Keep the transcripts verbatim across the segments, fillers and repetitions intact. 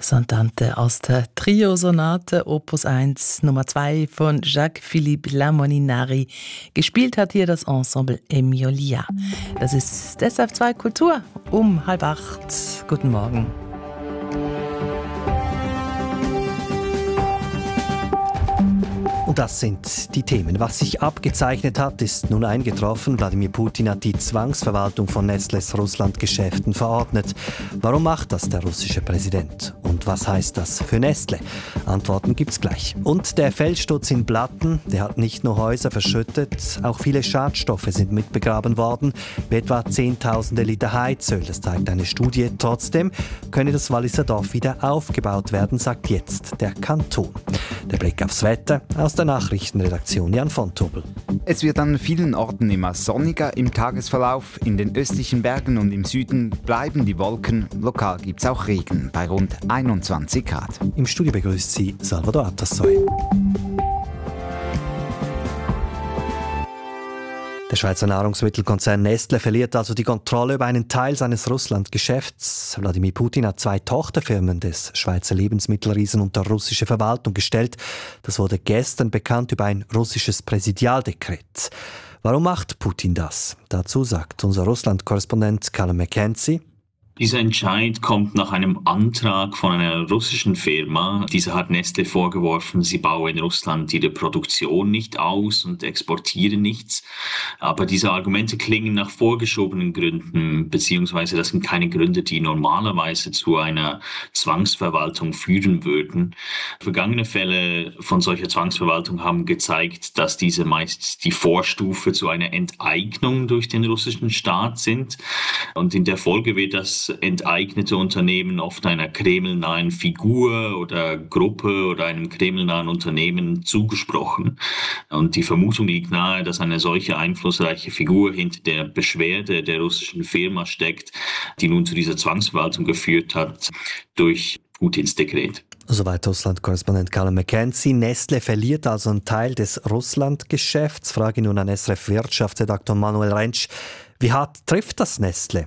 Das Andante aus der Trio-Sonate Opus eins Nummer zwei von Jacques-Philippe Lamolinari. Gespielt hat hier das Ensemble Emiolia. Das ist S F zwei Kultur um halb acht. Guten Morgen. Und das sind die Themen. Was sich abgezeichnet hat, ist nun eingetroffen. Wladimir Putin hat die Zwangsverwaltung von Nestles Russland-Geschäften verordnet. Warum macht das der russische Präsident? Und was heißt das für Nestle? Antworten gibt's gleich. Und der Felssturz in Blatten, der hat nicht nur Häuser verschüttet, auch viele Schadstoffe sind mitbegraben worden, wie etwa zehntausende Liter Heizöl. Das zeigt eine Studie. Trotzdem könne das Walliser Dorf wieder aufgebaut werden, sagt jetzt der Kanton. Der Blick aufs Wetter aus der Nachrichtenredaktion Jan von Tobel. Es wird an vielen Orten immer sonniger im Tagesverlauf. In den östlichen Bergen und im Süden bleiben die Wolken. Lokal gibt es auch Regen bei rund einundzwanzig Grad. Im Studio begrüßt sie Salvador Atassoy. Der Schweizer Nahrungsmittelkonzern Nestle verliert also die Kontrolle über einen Teil seines Russland-Geschäfts. Wladimir Putin hat zwei Tochterfirmen des Schweizer Lebensmittelriesen unter russische Verwaltung gestellt. Das wurde gestern bekannt über ein russisches Präsidialdekret. Warum macht Putin das? Dazu sagt unser Russland-Korrespondent Callum McKenzie. Dieser Entscheid kommt nach einem Antrag von einer russischen Firma. Diese hat Nestle vorgeworfen, sie baue in Russland ihre Produktion nicht aus und exportiere nichts. Aber diese Argumente klingen nach vorgeschobenen Gründen, beziehungsweise das sind keine Gründe, die normalerweise zu einer Zwangsverwaltung führen würden. Vergangene Fälle von solcher Zwangsverwaltung haben gezeigt, dass diese meist die Vorstufe zu einer Enteignung durch den russischen Staat sind. Und in der Folge wird das enteignete Unternehmen oft einer kremlnahen Figur oder Gruppe oder einem kremlnahen Unternehmen zugesprochen. Und die Vermutung liegt nahe, dass eine solche einflussreiche Figur hinter der Beschwerde der russischen Firma steckt, die nun zu dieser Zwangsverwaltung geführt hat durch Putins Dekret. Soweit Russland-Korrespondent Callum McKenzie. Nestle verliert also einen Teil des Russland-Geschäfts. Frage nun an S R F-Wirtschaftsredaktor Manuel Rentsch. Wie hart trifft das Nestle?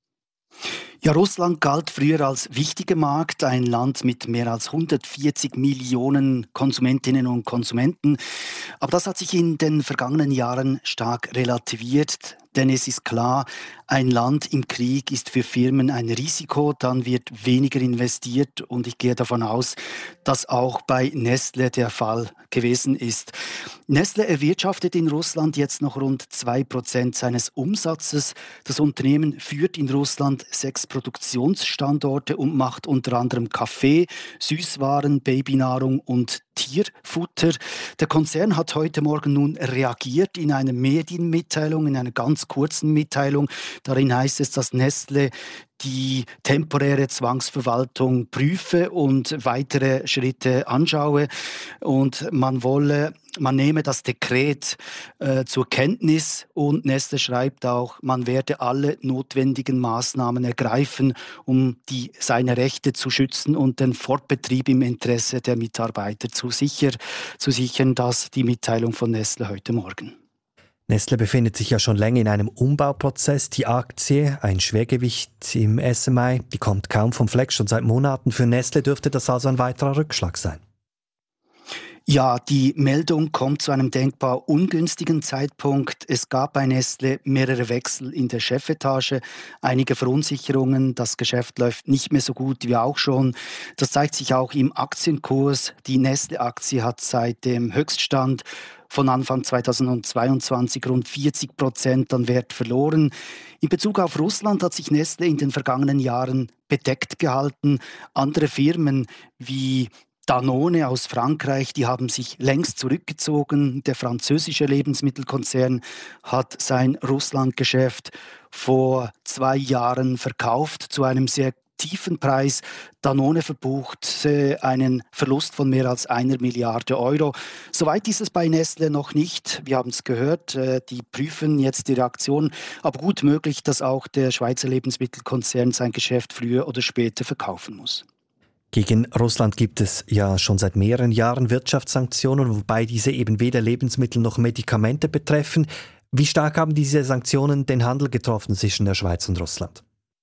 Ja, Russland galt früher als wichtiger Markt, ein Land mit mehr als hundertvierzig Millionen Konsumentinnen und Konsumenten. Aber das hat sich in den vergangenen Jahren stark relativiert. Denn es ist klar, ein Land im Krieg ist für Firmen ein Risiko, dann wird weniger investiert und ich gehe davon aus, dass auch bei Nestle der Fall gewesen ist. Nestle erwirtschaftet in Russland jetzt noch rund zwei Prozent seines Umsatzes. Das Unternehmen führt in Russland sechs Produktionsstandorte und macht unter anderem Kaffee, Süßwaren, Babynahrung und Tierfutter. Der Konzern hat heute Morgen nun reagiert in einer Medienmitteilung, in einer ganz kurzen Mitteilung. Darin heißt es, dass Nestle die temporäre Zwangsverwaltung prüfe und weitere Schritte anschaue. Und man wolle, man nehme das Dekret äh, zur Kenntnis und Nestle schreibt auch, man werde alle notwendigen Maßnahmen ergreifen, um die, seine Rechte zu schützen und den Fortbetrieb im Interesse der Mitarbeiter zu, sicher, zu sichern. Das die Mitteilung von Nestle heute Morgen. Nestle befindet sich ja schon länger in einem Umbauprozess. Die Aktie, ein Schwergewicht im S M I, die kommt kaum vom Fleck, schon seit Monaten. Für Nestle dürfte das also ein weiterer Rückschlag sein. Ja, die Meldung kommt zu einem denkbar ungünstigen Zeitpunkt. Es gab bei Nestle mehrere Wechsel in der Chefetage, einige Verunsicherungen. Das Geschäft läuft nicht mehr so gut wie auch schon. Das zeigt sich auch im Aktienkurs. Die Nestle-Aktie hat seit dem Höchststand von Anfang zweitausendzweiundzwanzig rund vierzig Prozent an Wert verloren. In Bezug auf Russland hat sich Nestle in den vergangenen Jahren bedeckt gehalten. Andere Firmen wie Danone aus Frankreich, die haben sich längst zurückgezogen. Der französische Lebensmittelkonzern hat sein Russlandgeschäft vor zwei Jahren verkauft zu einem sehr tiefen Preis. Danone verbucht einen Verlust von mehr als einer Milliarde Euro. Soweit ist es bei Nestle noch nicht. Wir haben es gehört, die prüfen jetzt die Reaktion. Aber gut möglich, dass auch der Schweizer Lebensmittelkonzern sein Geschäft früher oder später verkaufen muss. Gegen Russland gibt es ja schon seit mehreren Jahren Wirtschaftssanktionen, wobei diese eben weder Lebensmittel noch Medikamente betreffen. Wie stark haben diese Sanktionen den Handel getroffen zwischen der Schweiz und Russland?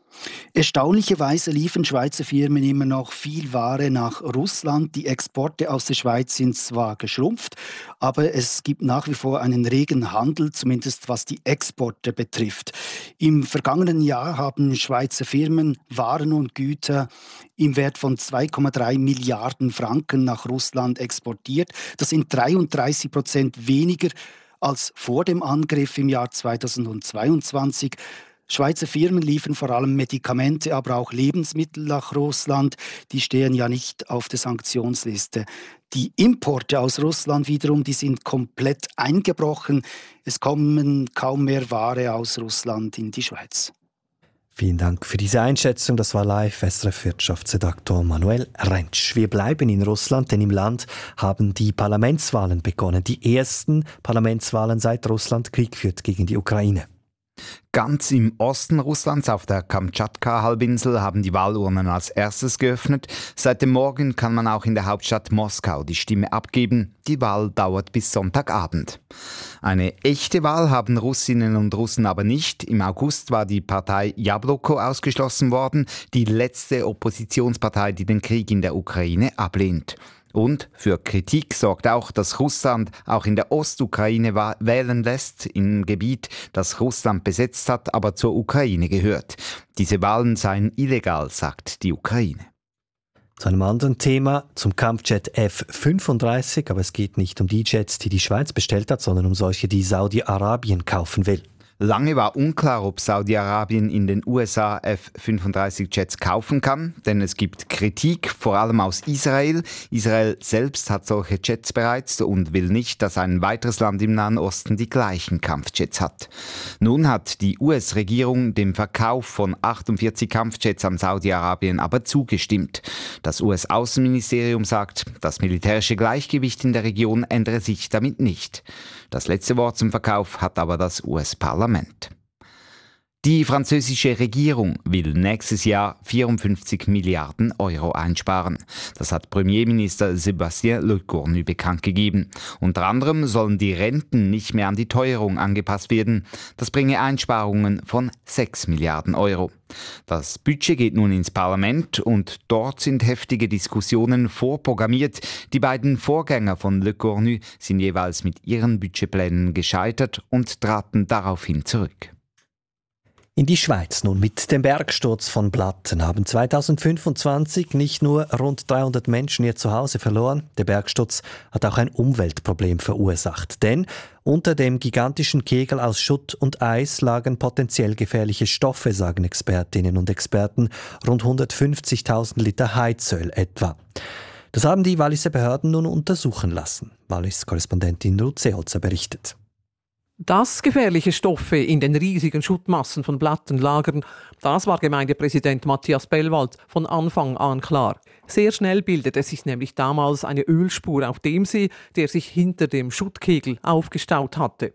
Erstaunlicherweise liefern Schweizer Firmen immer noch viel Ware nach Russland. Die Exporte aus der Schweiz sind zwar geschrumpft, aber es gibt nach wie vor einen regen Handel, zumindest was die Exporte betrifft. Im vergangenen Jahr haben Schweizer Firmen Waren und Güter im Wert von zwei Komma drei Milliarden Franken nach Russland exportiert. Das sind dreiunddreißig Prozent weniger als vor dem Angriff im Jahr zweitausendzweiundzwanzig. Schweizer Firmen liefern vor allem Medikamente, aber auch Lebensmittel nach Russland. Die stehen ja nicht auf der Sanktionsliste. Die Importe aus Russland wiederum, die sind komplett eingebrochen. Es kommen kaum mehr Ware aus Russland in die Schweiz. Vielen Dank für diese Einschätzung. Das war live S R F-Wirtschaftsredaktor Manuel Rentsch. Wir bleiben in Russland, denn im Land haben die Parlamentswahlen begonnen. Die ersten Parlamentswahlen seit Russland Krieg führt gegen die Ukraine. Ganz im Osten Russlands auf der Kamtschatka-Halbinsel haben die Wahlurnen als erstes geöffnet. Seit dem Morgen kann man auch in der Hauptstadt Moskau die Stimme abgeben. Die Wahl dauert bis Sonntagabend. Eine echte Wahl haben Russinnen und Russen aber nicht. Im August war die Partei Jabloko ausgeschlossen worden, die letzte Oppositionspartei, die den Krieg in der Ukraine ablehnt. Und für Kritik sorgt auch, dass Russland auch in der Ostukraine wählen lässt, im Gebiet, das Russland besetzt hat, aber zur Ukraine gehört. Diese Wahlen seien illegal, sagt die Ukraine. Zu einem anderen Thema, zum Kampfjet F fünfunddreißig, aber es geht nicht um die Jets, die die Schweiz bestellt hat, sondern um solche, die Saudi-Arabien kaufen will. Lange war unklar, ob Saudi-Arabien in den U S A F fünfunddreißig Jets kaufen kann, denn es gibt Kritik, vor allem aus Israel. Israel selbst hat solche Jets bereits und will nicht, dass ein weiteres Land im Nahen Osten die gleichen Kampfjets hat. Nun hat die U S-Regierung dem Verkauf von achtundvierzig Kampfjets an Saudi-Arabien aber zugestimmt. Das U S-Außenministerium sagt, das militärische Gleichgewicht in der Region ändere sich damit nicht. Das letzte Wort zum Verkauf hat aber das U S-Parlament. Die französische Regierung will nächstes Jahr vierundfünfzig Milliarden Euro einsparen. Das hat Premierminister Sébastien Lecornu bekannt gegeben. Unter anderem sollen die Renten nicht mehr an die Teuerung angepasst werden. Das bringe Einsparungen von sechs Milliarden Euro. Das Budget geht nun ins Parlament und dort sind heftige Diskussionen vorprogrammiert. Die beiden Vorgänger von Lecornu sind jeweils mit ihren Budgetplänen gescheitert und traten daraufhin zurück. In die Schweiz nun. Mit dem Bergsturz von Blatten haben zweitausendfünfundzwanzig nicht nur rund dreihundert Menschen ihr Zuhause verloren. Der Bergsturz hat auch ein Umweltproblem verursacht. Denn unter dem gigantischen Kegel aus Schutt und Eis lagen potenziell gefährliche Stoffe, sagen Expertinnen und Experten. Rund hundertfünfzigtausend Liter Heizöl etwa. Das haben die Walliser Behörden nun untersuchen lassen. Wallis-Korrespondentin Ruth Seeholzer berichtet. Dass gefährliche Stoffe in den riesigen Schuttmassen von Blatten lagern, das war Gemeindepräsident Matthias Bellwald von Anfang an klar. Sehr schnell bildete sich nämlich damals eine Ölspur auf dem See, der sich hinter dem Schuttkegel aufgestaut hatte.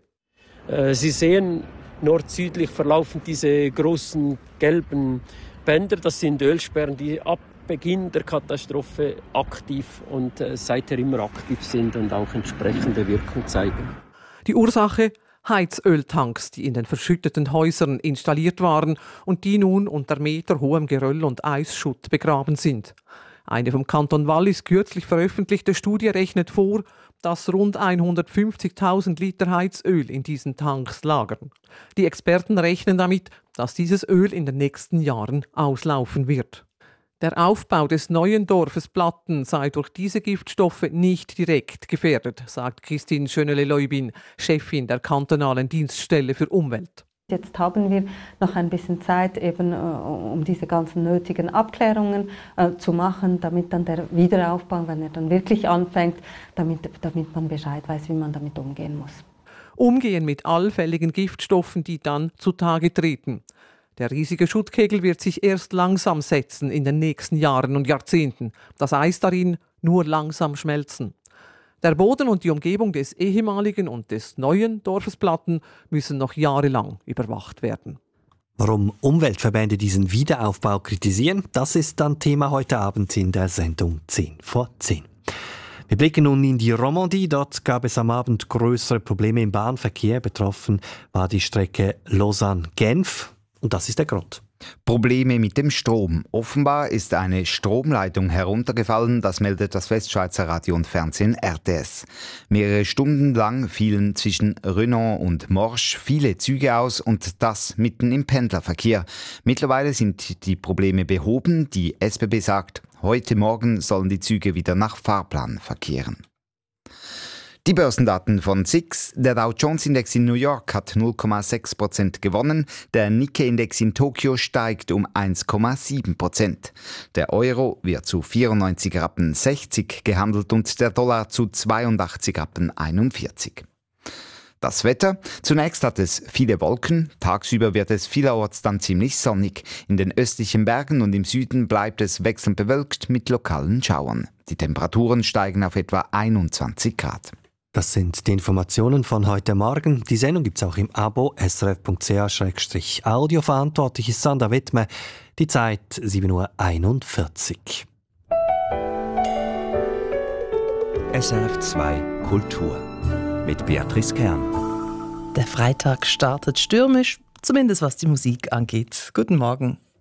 Sie sehen, nord-südlich verlaufen diese großen gelben Bänder. Das sind Ölsperren, die ab Beginn der Katastrophe aktiv und seither immer aktiv sind und auch entsprechende Wirkung zeigen. Die Ursache? Heizöltanks, die in den verschütteten Häusern installiert waren und die nun unter meterhohem Geröll und Eisschutt begraben sind. Eine vom Kanton Wallis kürzlich veröffentlichte Studie rechnet vor, dass rund hundertfünfzigtausend Liter Heizöl in diesen Tanks lagern. Die Experten rechnen damit, dass dieses Öl in den nächsten Jahren auslaufen wird. Der Aufbau des neuen Dorfes Blatten sei durch diese Giftstoffe nicht direkt gefährdet, sagt Christine Schönele-Leubin, Chefin der kantonalen Dienststelle für Umwelt. Jetzt haben wir noch ein bisschen Zeit, eben, um diese ganzen nötigen Abklärungen äh, zu machen, damit dann der Wiederaufbau, wenn er dann wirklich anfängt, damit, damit man Bescheid weiß, wie man damit umgehen muss. Umgehen mit allfälligen Giftstoffen, die dann zutage treten. Der riesige Schuttkegel wird sich erst langsam setzen in den nächsten Jahren und Jahrzehnten. Das Eis darin nur langsam schmelzen. Der Boden und die Umgebung des ehemaligen und des neuen Dorfes Blatten müssen noch jahrelang überwacht werden. Warum Umweltverbände diesen Wiederaufbau kritisieren, das ist dann Thema heute Abend in der Sendung zehn vor zehn. Wir blicken nun in die Romandie. Dort gab es am Abend größere Probleme im Bahnverkehr. Betroffen war die Strecke Lausanne-Genf. Und das ist der Grund. Probleme mit dem Strom. Offenbar ist eine Stromleitung heruntergefallen, das meldet das Westschweizer Radio und Fernsehen R T S. Mehrere Stunden lang fielen zwischen Renan und Morsch viele Züge aus und das mitten im Pendlerverkehr. Mittlerweile sind die Probleme behoben. Die S B B sagt, heute Morgen sollen die Züge wieder nach Fahrplan verkehren. Die Börsendaten von S I X. Der Dow Jones Index in New York hat null Komma sechs Prozent gewonnen. Der Nikkei-Index in Tokio steigt um eins Komma sieben Prozent. Der Euro wird zu vierundneunzig Rappen sechzig gehandelt und der Dollar zu zweiundachtzig Rappen einundvierzig. Das Wetter. Zunächst hat es viele Wolken. Tagsüber wird es vielerorts dann ziemlich sonnig. In den östlichen Bergen und im Süden bleibt es wechselnd bewölkt mit lokalen Schauern. Die Temperaturen steigen auf etwa einundzwanzig Grad. Das sind die Informationen von heute Morgen. Die Sendung gibt es auch im Abo s r f punkt c h audio. Verantwortlich ist Sandra Wittme. Die Zeit sieben Uhr einundvierzig. S R F zwei Kultur mit Beatrice Kern. Der Freitag startet stürmisch, zumindest was die Musik angeht. Guten Morgen.